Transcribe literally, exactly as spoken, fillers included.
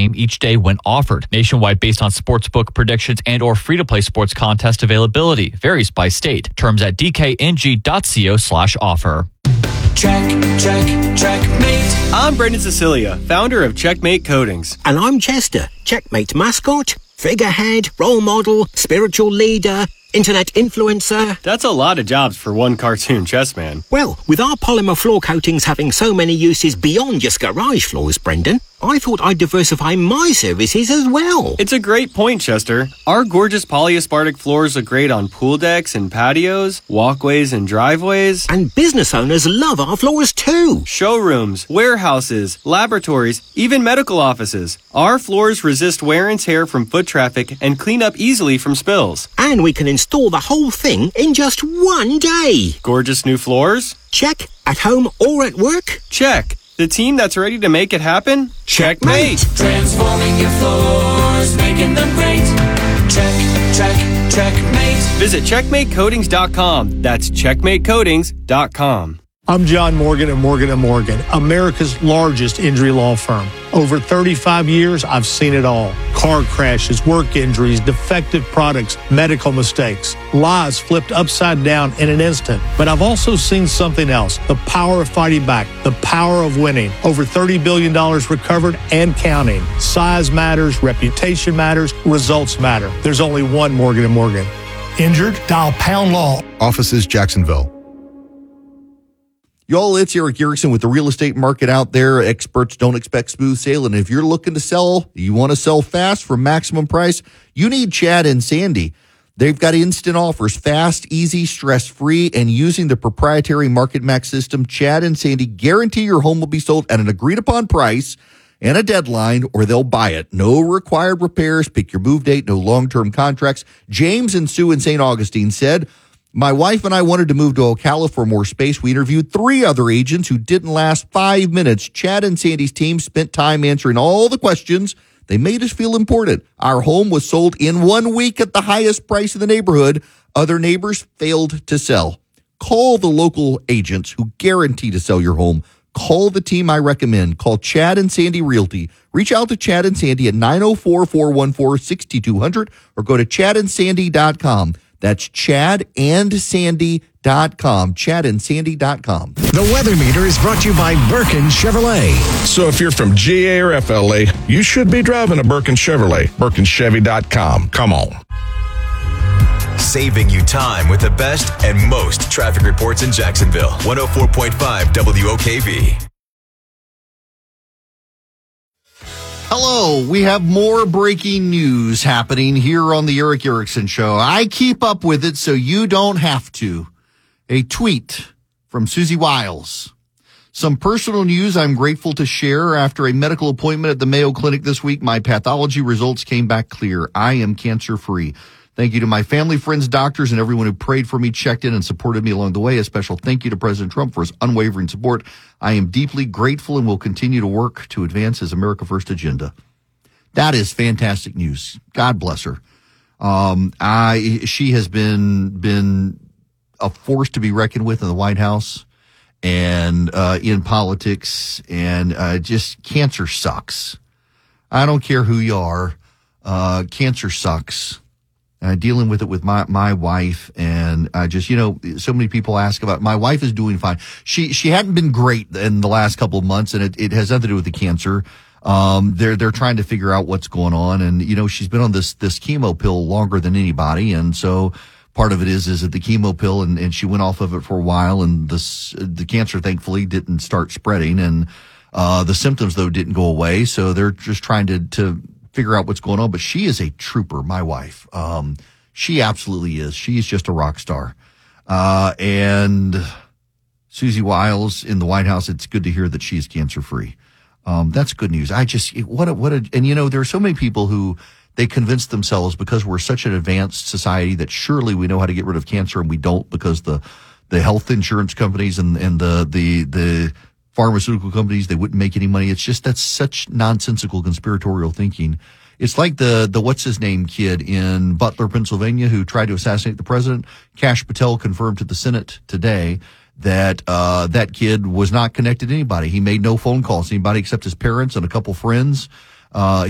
game each day when offered. Nationwide based on sportsbook predictions and or free-to-play sports contest availability. Varies by state. Terms at dkng.co slash offer. Check, check, checkmate. I'm Brendan Cecilia, founder of Checkmate Coatings. And I'm Chester, Checkmate mascot, figurehead, role model, spiritual leader, internet influencer. That's a lot of jobs for one cartoon chess man. Well, with our polymer floor coatings having so many uses beyond just garage floors, Brendan, I thought I'd diversify my services as well. It's a great point, Chester. Our gorgeous polyaspartic floors look great on pool decks and patios, walkways and driveways. And business owners love our floors too. Showrooms, warehouses, laboratories, even medical offices. Our floors resist wear and tear from foot traffic and clean up easily from spills. And we can install the whole thing in just one day. Gorgeous new floors? Check. At home or at work? Check. The team that's ready to make it happen? Checkmate! Transforming your floors, making them great. Check, check, checkmate. Visit checkmate coatings dot com. That's checkmate coatings dot com. I'm John Morgan of Morgan and Morgan, America's largest injury law firm. Over thirty-five years, I've seen it all. Car crashes, work injuries, defective products, medical mistakes, lives flipped upside down in an instant. But I've also seen something else, the power of fighting back, the power of winning. Over thirty billion dollars recovered and counting. Size matters, reputation matters, results matter. There's only one Morgan and Morgan. Injured? Dial Pound Law. Offices, Jacksonville. Y'all, it's Eric Erickson with the real estate market out there. Experts don't expect smooth sailing. If you're looking to sell, you want to sell fast for maximum price, you need Chad and Sandy. They've got instant offers, fast, easy, stress-free, and using the proprietary MarketMax system, Chad and Sandy guarantee your home will be sold at an agreed-upon price and a deadline, or they'll buy it. No required repairs. Pick your move date. No long-term contracts. James and Sue in Saint Augustine said, my wife and I wanted to move to Ocala for more space. We interviewed three other agents who didn't last five minutes. Chad and Sandy's team spent time answering all the questions. They made us feel important. Our home was sold in one week at the highest price in the neighborhood. Other neighbors failed to sell. Call the local agents who guarantee to sell your home. Call the team I recommend. Call Chad and Sandy Realty. Reach out to Chad and Sandy at nine oh four, four one four, six two zero zero or go to chad and sandy dot com. That's chad and sandy dot com. chad and sandy dot com. The weather meter is brought to you by Birkin Chevrolet. So if you're from G A or F L A, you should be driving a Birkin Chevrolet. Birkin Chevy dot com. Come on. Saving you time with the best and most traffic reports in Jacksonville. one oh four point five W O K V. Hello, we have more breaking news happening here on the Eric Erickson Show. I keep up with it so you don't have to. A tweet from Susie Wiles. Some personal news I'm grateful to share. After a medical appointment at the Mayo Clinic this week, my pathology results came back clear. I am cancer-free. Thank you to my family, friends, doctors, and everyone who prayed for me, checked in, and supported me along the way. A special thank you to President Trump for his unwavering support. I am deeply grateful and will continue to work to advance his America First agenda. That is fantastic news. God bless her. Um, I she has been been a force to be reckoned with in the White House and uh, in politics, and uh, just cancer sucks. I don't care who you are. Uh, cancer sucks. Uh, dealing with it with my, my wife, and I just, you know, so many people ask about, my wife is doing fine. She, she hadn't been great in the last couple of months, and it, it has nothing to do with the cancer. Um, they're, they're trying to figure out what's going on. And, you know, she's been on this, this chemo pill longer than anybody. And so part of it is, is that the chemo pill, and, and she went off of it for a while, and this, the cancer thankfully didn't start spreading. And, uh, the symptoms though didn't go away. So they're just trying to, to, figure out what's going on, but she is a trooper, my wife. Um, she absolutely is. She's just a rock star. Uh, and Susie Wiles in the White House, it's good to hear that she's cancer free. Um, that's good news. I just, what a, what a, and you know, there are so many people who they convince themselves because we're such an advanced society that surely we know how to get rid of cancer, and we don't, because the, the health insurance companies and, and the, the, the, pharmaceutical companies, they wouldn't make any money. It's just, that's such nonsensical conspiratorial thinking. It's like the, the what's his name kid in Butler, Pennsylvania, who tried to assassinate the president. Kash Patel confirmed to the Senate today that, uh, that kid was not connected to anybody. He made no phone calls to anybody except his parents and a couple friends. Uh,